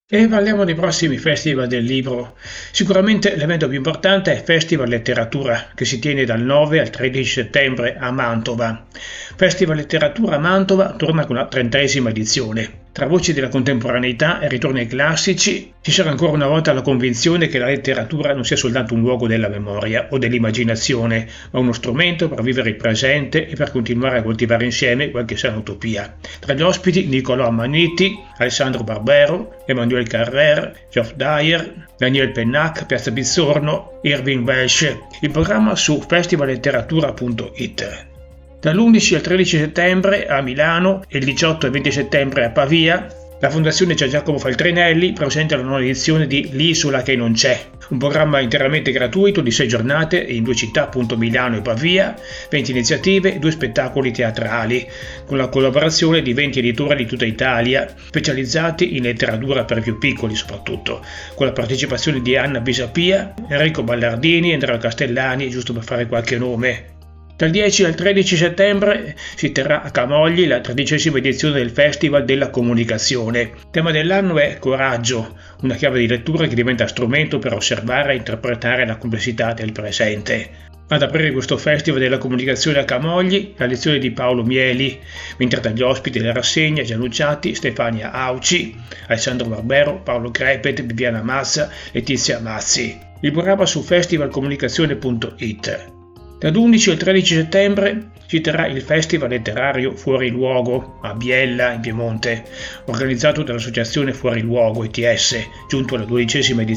E parliamo dei prossimi festival del libro. Sicuramente l'evento più importante è Festival Letteratura, che si tiene dal 9 al 13 settembre a Mantova. Festival Letteratura Mantova torna con la 30ª edizione. Tra voci della contemporaneità e ritorni ai classici, ci sarà ancora una volta la convinzione che la letteratura non sia soltanto un luogo della memoria o dell'immaginazione, ma uno strumento per vivere il presente e per continuare a coltivare insieme qualche sana utopia. Tra gli ospiti Niccolò Ammanniti, Alessandro Barbero, Emmanuel Carrer, Geoff Dyer, Daniel Pennac, Piazza Bizzorno, Irving Welsh. Il programma su festivalletteratura.it. Dall'11 al 13 settembre a Milano e il 18 e 20 settembre a Pavia, la Fondazione Gian Giacomo Feltrinelli presenta la nuova edizione di L'isola che non c'è, un programma interamente gratuito di 6 giornate in 2 città, appunto Milano e Pavia, 20 iniziative e 2 spettacoli teatrali, con la collaborazione di 20 editori di tutta Italia, specializzati in letteratura per più piccoli soprattutto, con la partecipazione di Anna Bisapia, Enrico Ballardini e Andrea Castellani, giusto per fare qualche nome. Dal 10 al 13 settembre si terrà a Camogli la 13ª edizione del Festival della Comunicazione. Il tema dell'anno è Coraggio, una chiave di lettura che diventa strumento per osservare e interpretare la complessità del presente. Ad aprire questo Festival della Comunicazione a Camogli la lezione di Paolo Mieli, mentre tra gli ospiti della rassegna Gianluciati, Stefania Auci, Alessandro Barbero, Paolo Crepet, Viviana Mazza, Letizia Mazzi. Il programma su festivalcomunicazione.it. Dal 11 al 13 settembre si terrà il Festival letterario Fuori Luogo a Biella in Piemonte, organizzato dall'associazione Fuori Luogo ETS, giunto alla 12ª edizione.